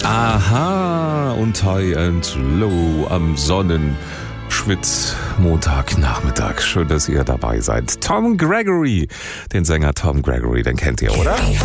Aha und High and Low am Sonnenschwitz-Montagnachmittag. Schön, dass ihr dabei seid. Tom Gregory, den Sänger Tom Gregory, den kennt ihr, oder?